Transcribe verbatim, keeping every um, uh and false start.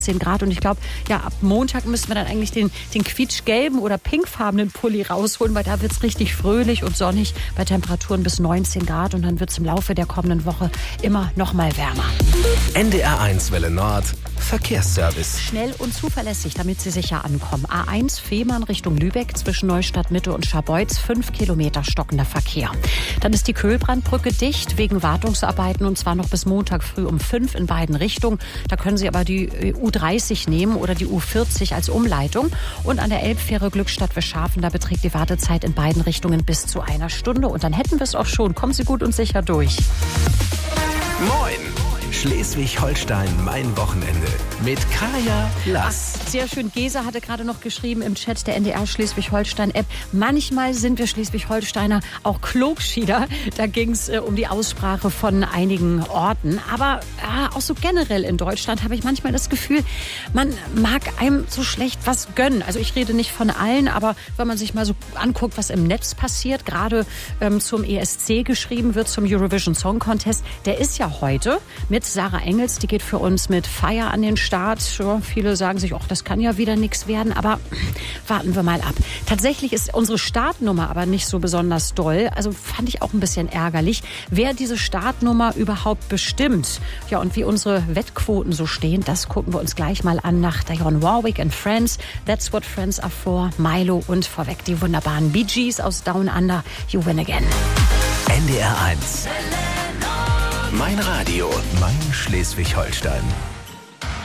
zehn Grad und ich glaube, ja, ab Montag müssen wir dann eigentlich den, den quietschgelben oder pinkfarbenen Pulli rausholen, weil da wird es richtig fröhlich und sonnig bei Temperaturen bis neunzehn Grad und dann wird es im Laufe der kommenden Woche immer noch mal wärmer. N D R eins Welle Nord, Verkehrsservice. Schnell und zuverlässig, damit Sie sicher ankommen. A eins Fehmarn Richtung Lübeck zwischen Neustadt Mitte und Scharbeutz, fünf Kilometer stockender Verkehr. Dann ist die Köhlbrandbrücke dicht wegen Wartungsarbeiten und zwar noch bis Montag früh um fünf in beiden Richtungen. Da können Sie aber die U dreißig nehmen oder die U vierzig als Umleitung. Und an der Elbfähre Glückstadt-Wischhafen, da beträgt die Wartezeit in beiden Richtungen bis zu einer Stunde. Und dann hätten wir es auch schon. Kommen Sie gut und sicher durch. Moin! Schleswig-Holstein, mein Wochenende mit Kaya Lass. Ach, sehr schön. Gesa hatte gerade noch geschrieben im Chat der N D R Schleswig-Holstein-App. Manchmal sind wir Schleswig-Holsteiner auch Klogschieder. Da ging es äh, um die Aussprache von einigen Orten. Aber äh, auch so generell in Deutschland habe ich manchmal das Gefühl, man mag einem so schlecht was gönnen. Also ich rede nicht von allen, aber wenn man sich mal so anguckt, was im Netz passiert, gerade ähm, zum E S C geschrieben wird, zum Eurovision Song Contest, der ist ja heute mit Sarah Engels, die geht für uns mit Fire an den Start. Ja, viele sagen sich, ach, das kann ja wieder nichts werden, aber warten wir mal ab. Tatsächlich ist unsere Startnummer aber nicht so besonders doll. Also fand ich auch ein bisschen ärgerlich, wer diese Startnummer überhaupt bestimmt. Ja, und wie unsere Wettquoten so stehen, das gucken wir uns gleich mal an nach Dionne Warwick and Friends. That's what friends are for. Milo und vorweg die wunderbaren Bee Gees aus Down Under. You win again. N D R eins. Mein Radio, mein Schleswig-Holstein.